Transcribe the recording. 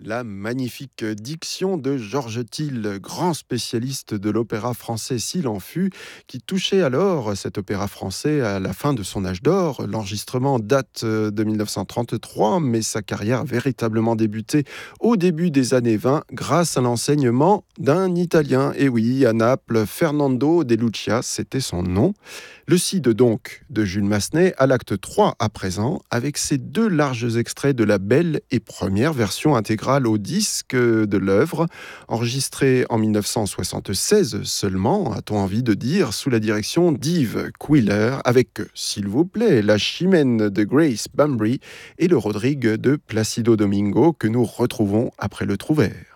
La magnifique diction de Georges Thill, grand spécialiste de l'opéra français s'il en fut, qui touchait alors cet opéra français à la fin de son âge d'or. L'enregistrement date de 1933, mais sa carrière a véritablement débuté au début des années 20 grâce à l'enseignement d'un Italien. Et oui, à Naples, Fernando De Lucia, c'était son nom. Le Cid donc de Jules Massenet à l'acte 3 à présent, avec ces deux larges extraits de la belle et première version intégrale au disque de l'œuvre, enregistrée en 1976 seulement, a-t-on envie de dire, sous la direction d'Yves Quiller, avec, s'il vous plaît, la Chimène de Grace Bambry et le Rodrigue de Placido Domingo que nous retrouvons après le Trouvère.